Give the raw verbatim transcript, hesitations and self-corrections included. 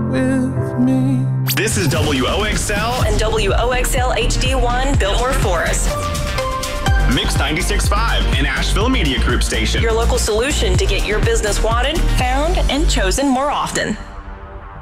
with me. This is W O X L and W O X L H D one, Biltmore Forest. Mix ninety-six point five, an Asheville Media Group station. Your local solution to get your business wanted, found, and chosen more often.